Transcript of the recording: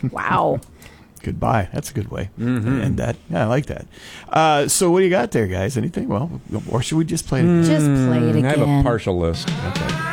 Wow. Goodbye. That's a good way. And that, yeah, I like that. So what do you got there, guys? Anything? Well, or should we just play it again? Just play it again. I have a partial list. Okay.